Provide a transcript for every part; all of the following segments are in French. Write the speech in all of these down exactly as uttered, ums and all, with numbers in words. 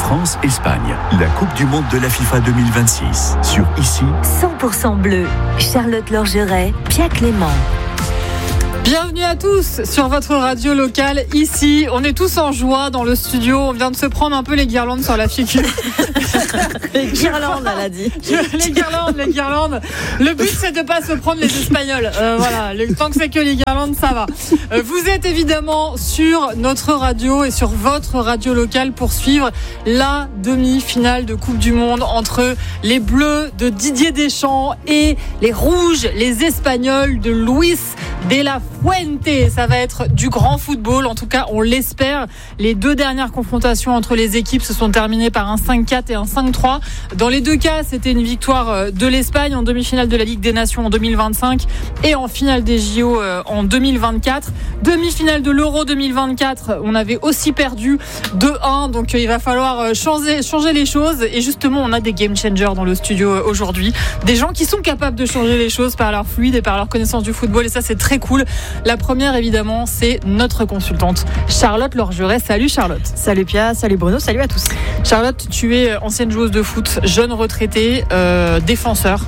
France-Espagne, la Coupe du Monde de la FIFA deux mille vingt-six. Sur Ici, cent pour cent bleu. Charlotte Lorgeret, Pia Clément. Bienvenue à tous sur votre radio locale. Ici, on est tous en joie dans le studio. On vient de se prendre un peu les guirlandes sur la figure. Les guirlandes, elle a dit. Les guirlandes, les guirlandes. Le but, c'est de pas se prendre les Espagnols. Euh, voilà, le, tant que c'est que les guirlandes, ça va. Euh, vous êtes évidemment sur notre radio et sur votre radio locale pour suivre la demi-finale de Coupe du Monde entre les Bleus de Didier Deschamps et les Rouges, les Espagnols de Luis de la Fuente. Ça va être du grand football, en tout cas on l'espère. Les deux dernières confrontations entre les équipes se sont terminées par un cinq quatre et un cinq trois. Dans les deux cas, c'était une victoire de l'Espagne en demi-finale de la Ligue des Nations en deux mille vingt-cinq et en finale des J O en deux mille vingt-quatre. Demi-finale de l'Euro deux mille vingt-quatre, on avait aussi perdu deux un, donc il va falloir changer, changer les choses. Et justement, on a des game changers dans le studio aujourd'hui, des gens qui sont capables de changer les choses par leur fluide et par leur connaissance du football, et ça c'est très cool. La première, évidemment, c'est notre consultante Charlotte Lorgeret. Salut Charlotte. Salut Pia, salut Bruno, salut à tous. Charlotte, tu es ancienne joueuse de foot, jeune retraitée, euh, défenseur.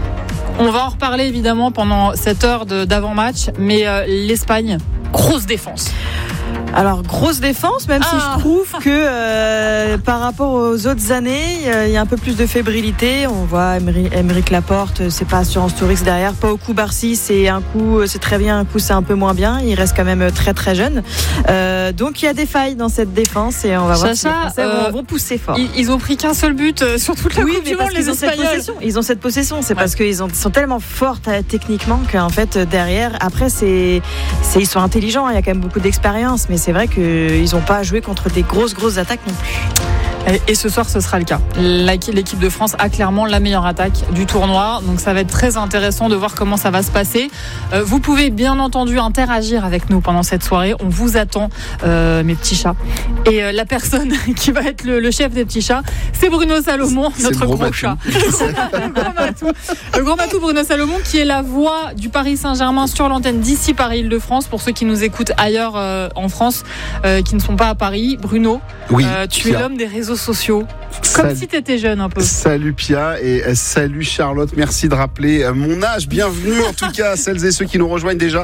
On va en reparler évidemment pendant cette heure de, d'avant-match, mais euh, l'Espagne, grosse défense. Alors, grosse défense, même ah. si je trouve que euh, par rapport aux autres années, il euh, y a un peu plus de fébrilité. On voit Aymeric Laporte, c'est pas Assurance Tourix derrière. Pau Cubarsí, c'est un coup, c'est très bien, un coup, c'est un peu moins bien. Il reste quand même très très jeune. Euh, donc, il y a des failles dans cette défense et on va voir Chacha, si les Français euh, vont, vont pousser fort. Ils, ils ont pris qu'un seul but euh, sur toute la oui, Coupe du Monde, les Espagnols. Ils ont cette possession. C'est ouais. parce qu'ils ont, sont tellement forts euh, techniquement qu'en fait, derrière, après, c'est, c'est, ils sont intelligents. Il y a quand même beaucoup d'expérience, mais c'est vrai qu'ils n'ont pas à jouer contre des grosses grosses attaques non plus. Et ce soir, ce sera le cas. L'équipe de France a clairement la meilleure attaque du tournoi. Donc ça va être très intéressant de voir comment ça va se passer. Vous pouvez bien entendu interagir avec nous pendant cette soirée. On vous attend, euh, mes petits chats. Et la personne qui va être le, le chef des petits chats, c'est Bruno Salomon, c'est notre gros, gros chat. Le gros matou. Le gros matou Bruno Salomon, qui est la voix du Paris Saint-Germain sur l'antenne d'ici Paris-Île-de-France. Pour ceux qui nous écoutent ailleurs euh, en France, euh, qui ne sont pas à Paris. Bruno, oui, euh, tu Pia. es l'homme des réseaux sociaux. Comme salut, si tu étais jeune un peu. Salut Pia et salut Charlotte. Merci de rappeler mon âge. Bienvenue en tout cas à celles et ceux qui nous rejoignent déjà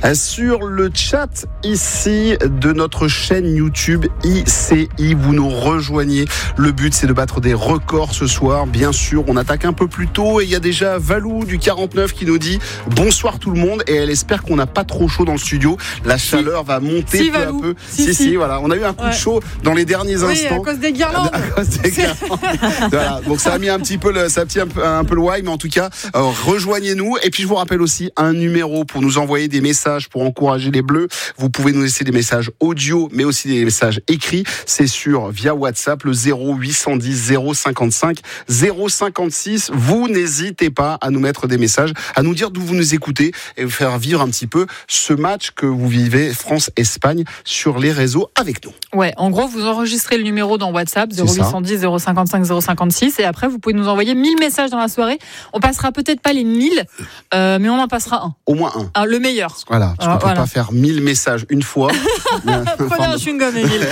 sur le chat ici de notre chaîne YouTube I C I. Vous nous rejoignez. Le but, c'est de battre des records ce soir. Bien sûr, on attaque un peu plus tôt et il y a déjà Valou du quarante-neuf qui nous dit bonsoir tout le monde, et elle espère qu'on n'a pas trop chaud dans le studio. La si. chaleur va monter si, peu Valou. à peu. Si, si, si, si, voilà. On a eu un coup ouais. de chaud dans les derniers oui, instants. à cause des guirlandes. À cause des guirlandes. Voilà. Donc ça a mis un petit peu le, ça a mis un peu, un peu le why, mais en tout cas, euh, rejoignez-nous. Et puis je vous rappelle aussi un numéro pour nous envoyer des messages pour encourager les Bleus. Vous pouvez nous laisser des messages audio, mais aussi des messages écrits. C'est sur via WhatsApp le zéro huit cent dix zéro cinquante-cinq zéro cinquante-six. Vous n'hésitez pas à nous mettre des messages, à nous dire d'où vous nous écoutez et vous faire vivre un petit peu ce match que vous vivez France-Espagne sur les réseaux avec nous. Ouais, en gros, vous enregistrez le numéro dans WhatsApp zéro huit cent dix zéro cinquante-cinq zéro cinquante-six et après vous pouvez nous envoyer mille messages dans la soirée. On passera peut-être pas les mille, euh, mais on en passera un. Au moins un. un le meilleur. Voilà, parce qu'on ne peut voilà. pas faire mille messages une fois. Prenez un chewing-gum, Émile.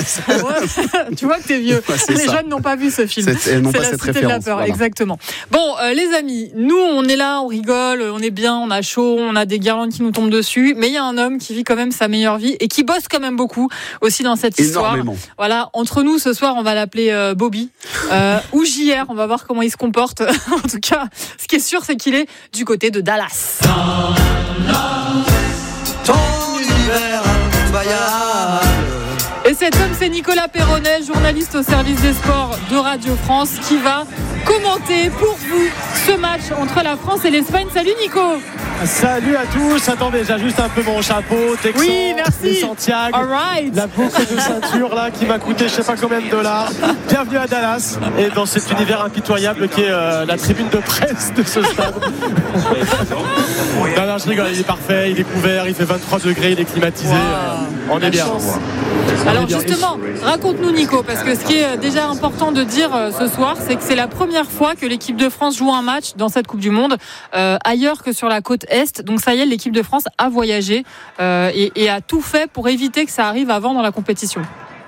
Tu vois que t'es vieux. Ouais, les ça. jeunes n'ont pas vu ce film. C'est, elles n'ont c'est pas la cette cité référence. De la peur, voilà. exactement. Bon, euh, les amis, nous on est là, on rigole, on est bien, on a chaud, on a des guirlandes qui nous tombent dessus, mais il y a un homme qui vit quand même sa meilleure vie et qui bosse quand même beaucoup aussi dans cette histoire. Énormément. Voilà, entre nous ce soir, on va l'appeler euh, Bobby euh, ou J R. On va voir comment il se comporte. En tout cas, ce qui est sûr, c'est qu'il est du côté de Dallas. Ton univers incroyable. Et cet homme, c'est Nicolas Perronnet, journaliste au service des sports de Radio France, qui va commenter pour vous ce match entre la France et l'Espagne. Salut Nico. Salut à tous. Attendez, j'ajuste un peu mon chapeau. Texan, oui, merci. Santiago. All right. La boucle de ceinture là qui m'a coûté je sais pas combien de dollars. Bienvenue à Dallas et dans cet univers impitoyable qui est euh, la tribune de presse de ce stade. non, non, je rigole. Il est parfait. Il est couvert. Il fait vingt-trois degrés. Il est climatisé. Wow. Euh, on La est bien. Chance. Alors justement, raconte-nous Nico, parce que ce qui est déjà important de dire ce soir, c'est que c'est la première fois que l'équipe de France joue un match dans cette Coupe du Monde euh, ailleurs que sur la côte Est. Donc ça y est, l'équipe de France a voyagé euh, et, et a tout fait pour éviter que ça arrive avant dans la compétition.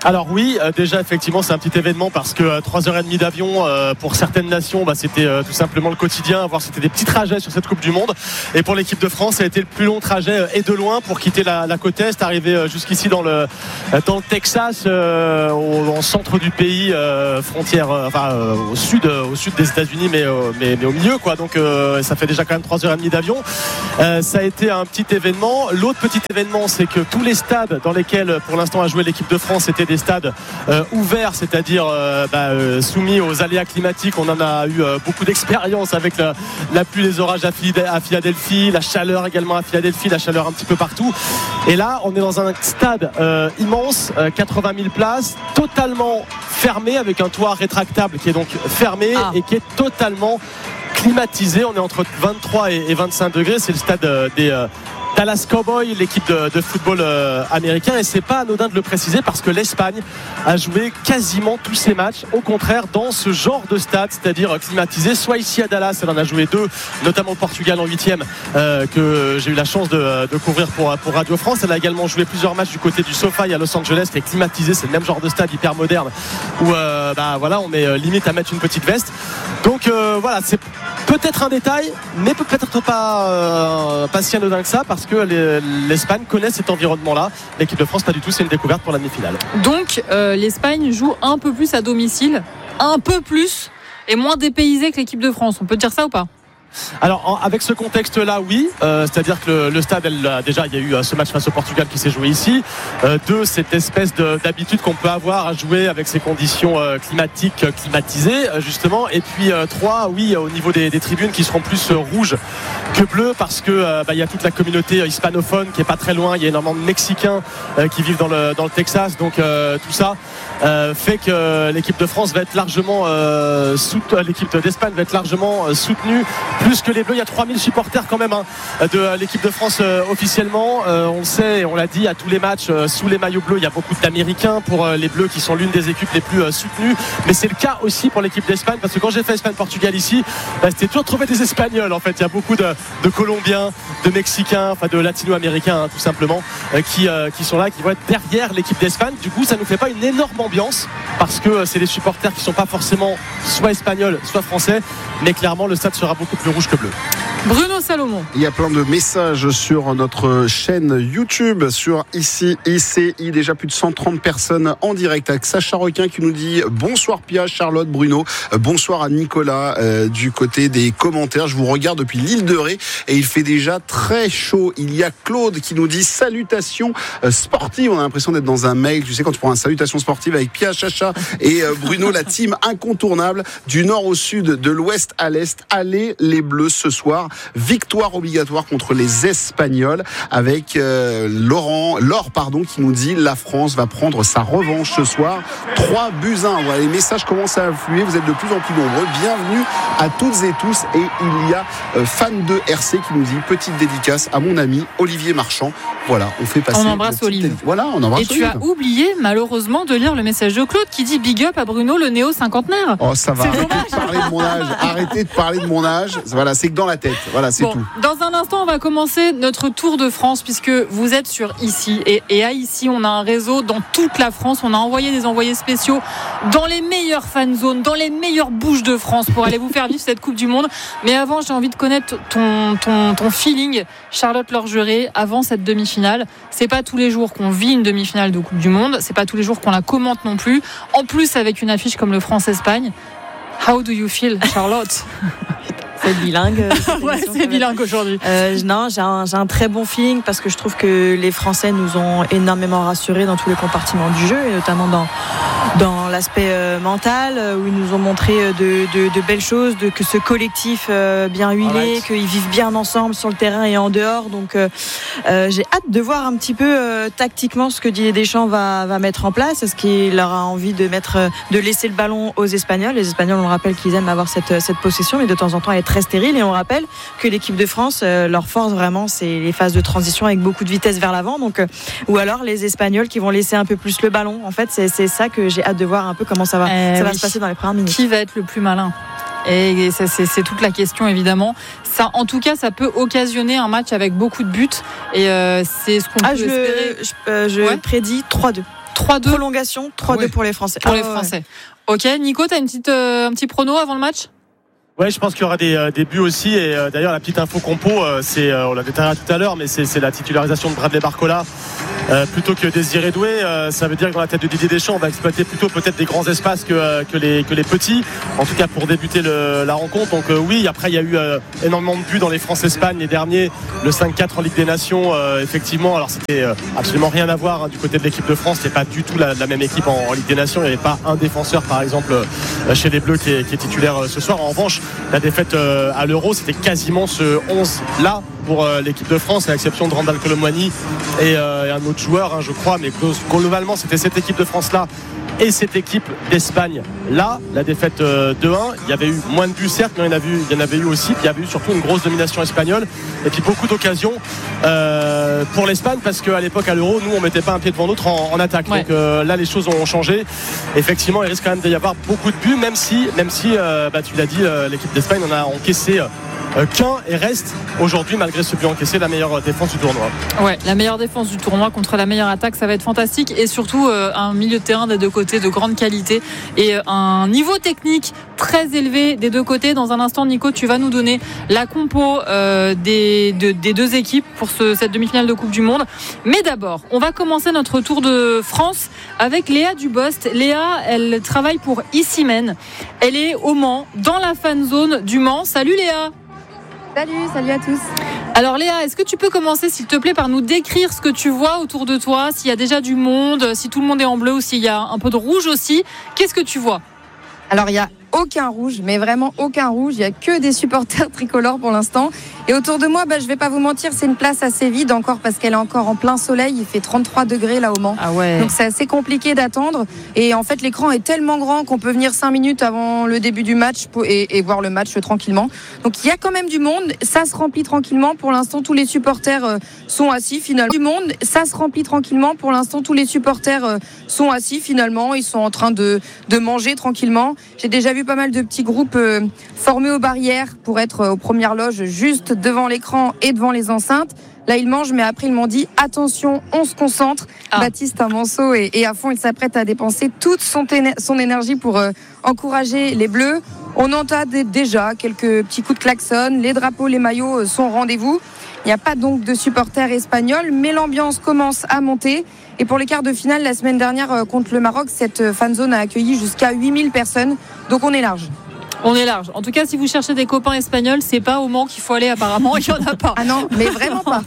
Alors oui, euh, déjà effectivement c'est un petit événement parce que euh, trois heures trente d'avion euh, pour certaines nations, bah, c'était euh, tout simplement le quotidien, voire c'était des petits trajets sur cette Coupe du Monde. Et pour l'équipe de France, ça a été le plus long trajet euh, et de loin pour quitter la, la côte Est, arriver euh, jusqu'ici dans le, dans le Texas, euh, au, au centre du pays, euh, frontière, euh, enfin euh, au sud, euh, au sud des États-Unis, mais, euh, mais, mais au milieu quoi. Donc euh, ça fait déjà quand même trois heures trente d'avion. Euh, ça a été un petit événement. L'autre petit événement, c'est que tous les stades dans lesquels pour l'instant a joué l'équipe de France étaient des stades euh, ouverts, c'est-à-dire euh, bah, euh, soumis aux aléas climatiques. On en a eu euh, beaucoup d'expérience avec la, la pluie, les orages à, à Philadelphie, la chaleur également à Philadelphie, la chaleur un petit peu partout. Et là, on est dans un stade euh, immense, euh, quatre-vingt mille places, totalement fermé, avec un toit rétractable qui est donc fermé ah. et qui est totalement climatisé. On est entre vingt-trois et vingt-cinq degrés. C'est le stade euh, des euh, Dallas Cowboys, l'équipe de, de football euh, américain, et c'est pas anodin de le préciser parce que l'Espagne a joué quasiment tous ses matchs au contraire dans ce genre de stade, c'est-à-dire climatisé, soit ici à Dallas, elle en a joué deux, notamment au Portugal en huitième euh, que j'ai eu la chance de, de couvrir pour, pour Radio France. Elle a également joué plusieurs matchs du côté du SoFi à Los Angeles qui est climatisé, c'est le même genre de stade hyper moderne où euh, bah, voilà, on met limite à mettre une petite veste. Donc euh, voilà, c'est peut-être un détail, mais peut-être pas, euh, pas si anodin que ça parce que l'Espagne connaît cet environnement-là. L'équipe de France, pas du tout, c'est une découverte pour la demi-finale. Donc euh, l'Espagne joue un peu plus à domicile, un peu plus, et moins dépaysée que l'équipe de France. On peut dire ça ou pas ? Alors en, avec ce contexte-là, oui, euh, c'est-à-dire que le, le stade, elle, déjà, il y a eu euh, ce match face au Portugal qui s'est joué ici. Euh, deux, cette espèce de, d'habitude qu'on peut avoir à jouer avec ces conditions euh, climatiques euh, climatisées, euh, justement. Et puis euh, trois, oui, au niveau des, des tribunes qui seront plus euh, rouges que bleues parce que euh, bah, il y a toute la communauté hispanophone qui est pas très loin. Il y a énormément de Mexicains euh, qui vivent dans le dans le Texas, donc euh, tout ça euh, fait que l'équipe de France va être largement euh, sout- l'équipe d'Espagne va être largement euh, soutenue. Plus que les Bleus, il y a trois mille supporters quand même hein, de l'équipe de France euh, officiellement. Euh, on le sait, on l'a dit à tous les matchs euh, sous les maillots bleus, il y a beaucoup d'Américains pour euh, les Bleus qui sont l'une des équipes les plus euh, soutenues. Mais c'est le cas aussi pour l'équipe d'Espagne parce que quand j'ai fait Espagne-Portugal ici, bah, c'était toujours de trouver des Espagnols en fait. Il y a beaucoup de, de Colombiens, de Mexicains, enfin de Latino-Américains hein, tout simplement, euh, qui, euh, qui sont là, qui vont être derrière l'équipe d'Espagne. Du coup, ça nous fait pas une énorme ambiance parce que euh, c'est des supporters qui sont pas forcément soit espagnols, soit français, mais clairement le stade sera beaucoup plus rouge que bleu. Bruno Salomon. Il y a plein de messages sur notre chaîne YouTube, sur ici I C I, déjà plus de cent trente personnes en direct avec Sacha Requin qui nous dit bonsoir Pia, Charlotte, Bruno, bonsoir à Nicolas euh, du côté des commentaires. Je vous regarde depuis l'île de Ré et il fait déjà très chaud. Il y a Claude qui nous dit salutations sportives. On a l'impression d'être dans un mail, tu sais quand tu prends un salutation sportive avec Pia, Chacha et euh, Bruno, la team incontournable du nord au sud, de l'ouest à l'est. Allez les Bleus ce soir. Victoire obligatoire contre les Espagnols avec euh, Laurent, Laure pardon, qui nous dit la France va prendre sa revanche ce soir. trois buts à un. Voilà, les messages commencent à affluer. Vous êtes de plus en plus nombreux. Bienvenue à toutes et tous. Et il y a euh, fan de R C qui nous dit petite dédicace à mon ami Olivier Marchand. Voilà, on fait passer. On embrasse Olivier. Dédic- voilà, on embrasse. Et tu as oublié malheureusement de lire le message de Claude qui dit big up à Bruno le néo cinquantenaire. Oh ça va. Arrêtez de parler de mon âge. Arrêtez de parler de mon âge. Voilà, c'est que dans la tête. Voilà, c'est bon, tout. Dans un instant, on va commencer notre tour de France puisque vous êtes sur ici et, et à ici, on a un réseau dans toute la France. On a envoyé des envoyés spéciaux dans les meilleures fan zones, dans les meilleures bouches de France pour aller vous faire vivre cette Coupe du Monde. Mais avant, j'ai envie de connaître ton, ton, ton feeling, Charlotte Lorgeret, avant cette demi-finale. C'est pas tous les jours qu'on vit une demi-finale de Coupe du Monde. C'est pas tous les jours qu'on la commente non plus. En plus, avec une affiche comme le France-Espagne. How do you feel, Charlotte? C'est bilingue. Ouais, c'est bilingue aujourd'hui. Euh, non, j'ai un, j'ai un très bon feeling parce que je trouve que les Français nous ont énormément rassurés dans tous les compartiments du jeu et notamment dans, dans l'aspect euh, mental où ils nous ont montré de, de, de belles choses, de, que ce collectif euh, bien huilé, right. qu'ils vivent bien ensemble sur le terrain et en dehors. Donc euh, euh, j'ai hâte de voir un petit peu euh, tactiquement ce que Didier Deschamps va, va mettre en place. Est-ce qu'il aura envie de, mettre, de laisser le ballon aux Espagnols? Les Espagnols, on le rappelle qu'ils aiment avoir cette, cette possession, mais de temps en temps être très stérile. Et on rappelle que l'équipe de France, euh, leur force vraiment, c'est les phases de transition avec beaucoup de vitesse vers l'avant. Donc, euh, ou alors les Espagnols qui vont laisser un peu plus le ballon. En fait, c'est, c'est ça que j'ai hâte de voir un peu comment ça va, euh, ça va oui. se passer dans les premières minutes. Qui va être le plus malin? Et ça, c'est, c'est toute la question évidemment. Ça, en tout cas, ça peut occasionner un match avec beaucoup de buts. Et euh, c'est ce qu'on ah, peut je, espérer. Je, euh, je ouais. prédis trois deux. trois deux. Prolongation, trois deux Ouais. pour les Français. Pour Ah, les ouais. Français. Ok, Nico, t'as une petite, euh, un petit prono avant le match? Ouais, je pense qu'il y aura des, euh, des buts aussi. Et euh, d'ailleurs, la petite info compo, euh, c'est, euh, on l'a détaillé tout à l'heure, mais c'est, c'est la titularisation de Bradley Barcola euh, plutôt que Désiré Doué. Euh, ça veut dire que dans la tête de Didier Deschamps, on va exploiter plutôt peut-être des grands espaces que, euh, que, les, que les petits. En tout cas, pour débuter le, la rencontre. Donc euh, oui, après, il y a eu euh, énormément de buts dans les France-Espagne les derniers. Le cinq quatre en Ligue des Nations, euh, effectivement. Alors, c'était euh, absolument rien à voir hein, du côté de l'équipe de France. C'est pas du tout la, la même équipe en, en Ligue des Nations. Il n'y avait pas un défenseur, par exemple, euh, chez les Bleus qui est, qui est titulaire euh, ce soir. En revanche, la défaite euh, à l'Euro, c'était quasiment ce onze là pour euh, l'équipe de France, à l'exception de Randal Colomwani et, euh, et un autre joueur, hein, je crois, mais globalement, c'était cette équipe de France là et cette équipe d'Espagne là. La défaite euh, deux un, il y avait eu moins de buts certes, mais il y en avait eu, il y en avait eu aussi. Puis il y avait eu surtout une grosse domination espagnole et puis beaucoup d'occasions euh, pour l'Espagne, parce qu'à l'époque à l'Euro, nous on mettait pas un pied devant l'autre en, en attaque. Ouais. Donc euh, là les choses ont changé. Effectivement, il risque quand même d'y avoir beaucoup de buts, même si, même si euh, bah, tu l'as dit, euh, l'équipe d'Espagne en a encaissé euh, qu'un et reste aujourd'hui, malgré ce but encaissé, la meilleure défense du tournoi. Ouais, la meilleure défense du tournoi contre la meilleure attaque, ça va être fantastique, et surtout euh, un milieu de terrain des deux côtés de grande qualité et euh, un niveau technique très élevé des deux côtés. Dans un instant, Nico, tu vas nous donner la compo euh, des, de, des deux équipes pour ce, cette demi-finale de Coupe du Monde. Mais d'abord, on va commencer notre tour de France avec Léa Dubost. Léa, elle travaille pour Issimen. Elle est au Mans, dans la fan zone du Mans. Salut Léa. Salut, salut à tous. Alors Léa, est-ce que tu peux commencer s'il te plaît par nous décrire ce que tu vois autour de toi, s'il y a déjà du monde, si tout le monde est en bleu ou s'il y a un peu de rouge aussi. Qu'est-ce que tu vois? Alors il y a aucun rouge, mais vraiment aucun rouge. Il n'y a que des supporters tricolores pour l'instant. Et autour de moi, bah, je ne vais pas vous mentir, c'est une place assez vide encore parce qu'elle est encore en plein soleil. Il fait trente-trois degrés là au Mans. Ah ouais. Donc c'est assez compliqué d'attendre. Et en fait, l'écran est tellement grand qu'on peut venir cinq minutes avant le début du match et, et voir le match tranquillement. Donc il y a quand même du monde. Ça se remplit tranquillement. Pour l'instant, tous les supporters sont assis finalement. Du monde, ça se remplit tranquillement. Pour l'instant, tous les supporters sont assis finalement. Ils sont en train de, de manger tranquillement. J'ai déjà vu pas mal de petits groupes euh, formés aux barrières pour être aux premières loges juste devant l'écran et devant les enceintes. Là, ils mangent, mais après, ils m'ont dit attention, on se concentre. Ah. Baptiste Amanceau est, est à fond. Il s'apprête à dépenser toute son, téné- son énergie pour euh, encourager les Bleus. On entend déjà quelques petits coups de klaxon. Les drapeaux, les maillots sont au rendez-vous. Il n'y a pas donc de supporters espagnols, mais l'ambiance commence à monter. Et pour les quarts de finale, la semaine dernière contre le Maroc, cette fan zone a accueilli jusqu'à huit mille personnes. Donc on est large. On est large. En tout cas, si vous cherchez des copains espagnols, c'est pas au Mans qu'il faut aller apparemment. Il y en a pas. Ah non, mais vraiment pas.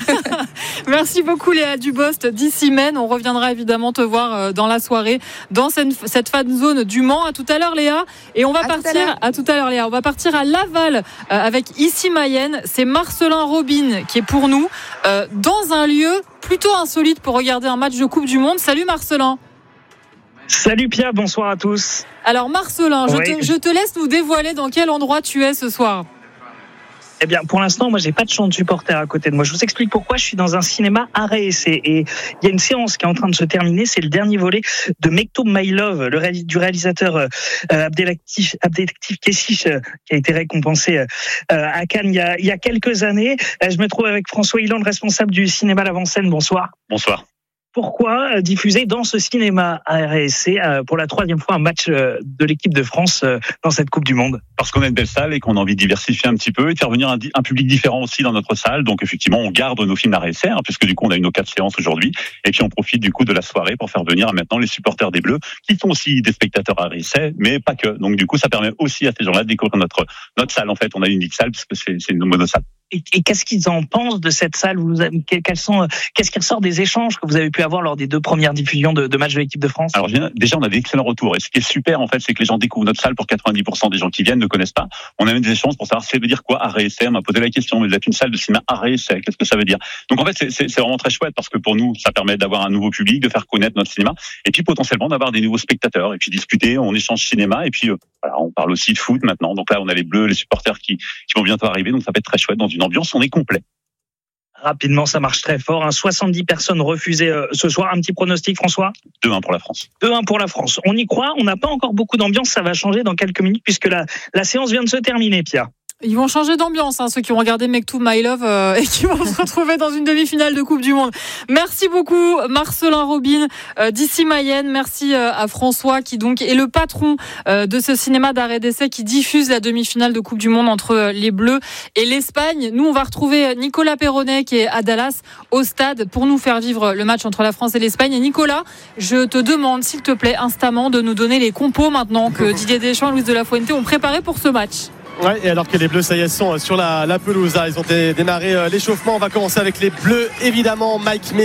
Merci beaucoup Léa Dubost d'Issimen. On reviendra évidemment te voir dans la soirée dans cette fan zone du Mans. À tout à l'heure Léa. Et on va à partir tout à, à tout à l'heure Léa. On va partir à Laval avec Issy-Mayenne. C'est Marcelin Robin qui est pour nous euh, dans un lieu plutôt insolite pour regarder un match de Coupe du Monde. Salut Marcelin. Salut Pia, bonsoir à tous. Alors Marcelin, je, oui. te, je te laisse nous dévoiler dans quel endroit tu es ce soir. Eh bien, pour l'instant, moi, j'ai pas de champ de supporters à côté de moi. Je vous explique pourquoi. Je suis dans un cinéma arrêt essai et il y a une séance qui est en train de se terminer. C'est le dernier volet de Mektoub My Love, le réalis- du réalisateur euh, Abdelaktif, Abdelaktif Kechiche, euh, qui a été récompensé euh, à Cannes il y, a, il y a quelques années. Euh, je me trouve avec François Hilland, responsable du cinéma L'Avant-Scène. Bonsoir. Bonsoir. Pourquoi diffuser dans ce cinéma A R S C pour la troisième fois un match de l'équipe de France dans cette Coupe du Monde? Parce qu'on a une belle salle et qu'on a envie de diversifier un petit peu et de faire venir un, un public différent aussi dans notre salle. Donc effectivement, on garde nos films A R S C, hein, puisque du coup on a eu nos quatre séances aujourd'hui. Et puis on profite du coup de la soirée pour faire venir maintenant les supporters des Bleus, qui sont aussi des spectateurs A R S C, mais pas que. Donc du coup, ça permet aussi à ces gens-là de découvrir notre notre salle. En fait, on a une unique salle puisque c'est, c'est une monosalle. Et, et qu'est-ce qu'ils en pensent de cette salle? Vous avez, quels sont, qu'est-ce qui ressort des échanges que vous avez pu avoir lors des deux premières diffusions de, de matchs de l'équipe de France? Alors déjà, on a des excellents retours. Et ce qui est super, en fait, c'est que les gens découvrent notre salle. Pour quatre-vingt-dix pour cent des gens qui viennent ne connaissent pas. On a même des échanges pour savoir ça veut dire quoi A R S C. On m'a posé la question, mais vous êtes une salle de cinéma A R S C, qu'est-ce que ça veut dire? Donc en fait, c'est, c'est, c'est vraiment très chouette parce que pour nous, ça permet d'avoir un nouveau public, de faire connaître notre cinéma, et puis potentiellement d'avoir des nouveaux spectateurs, et puis discuter, on échange cinéma, et puis euh, voilà, on parle aussi de foot maintenant. Donc là, on a les Bleus, les supporters qui, qui vont bientôt arriver, donc ça va être très chouette dans une ambiance. On est complet. Rapidement, ça marche très fort. Hein. soixante-dix personnes refusées euh, ce soir. Un petit pronostic, François? deux un pour la France. deux un pour la France. On y croit. On n'a pas encore beaucoup d'ambiance. Ça va changer dans quelques minutes puisque la, la séance vient de se terminer, Pierre. Ils vont changer d'ambiance, hein, ceux qui ont regardé Make to My Love euh, et qui vont se retrouver dans une demi-finale de Coupe du Monde. Merci beaucoup Marcelin Robin euh, d'ici Mayenne. Merci euh, à François qui donc est le patron euh, de ce cinéma d'arrêt d'essai qui diffuse la demi-finale de Coupe du Monde entre euh, les Bleus et l'Espagne. Nous, on va retrouver Nicolas Perronnet qui est à Dallas au stade pour nous faire vivre le match entre la France et l'Espagne. Et Nicolas, je te demande s'il te plaît instamment de nous donner les compos maintenant que Didier Deschamps et Luis de la Fuente ont préparé pour ce match. Ouais, et alors que les Bleus, ça y est, sont sur la, la pelouse. Ils ont dé, démarré l'échauffement. On va commencer avec les Bleus, évidemment. Mike May